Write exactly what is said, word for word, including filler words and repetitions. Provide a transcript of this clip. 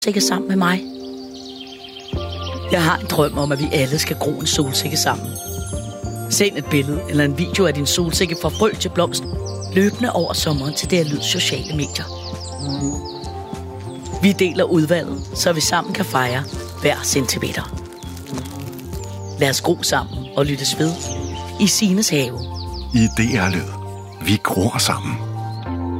solsikke sammen med mig. Jeg har en drøm om, at vi alle skal gro en solsikke sammen. Send et billede eller en video af din solsikke fra frø til blomst, løbende over sommeren til D R Lyds sociale medier. Vi deler udvalget, så vi sammen kan fejre hver centimeter. Lad os gro sammen og lyttes ved i Signes have. I D R Lyd. Vi gror sammen.